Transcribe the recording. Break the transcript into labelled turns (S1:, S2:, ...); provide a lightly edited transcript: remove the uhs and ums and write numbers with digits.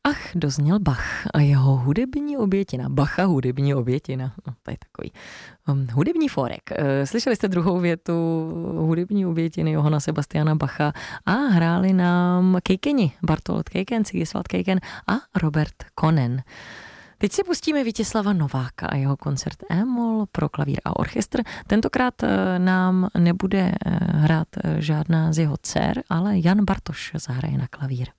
S1: Ach, dozněl Bach a jeho hudební obětina. Bacha hudební obětina. No, to je takový hudební fórek. Slyšeli jste druhou větu hudební obětiny Johana Sebastiana Bacha a hráli nám Kejkeni, Bartolt Kejken, Sigisvald Kejken a Robert Konen. Teď si pustíme Vítězslava Nováka a jeho koncert E-moll pro klavír a orchestr. Tentokrát nám nebude hrát žádná z jeho dcer, ale Jan Bartoš zahraje na klavír.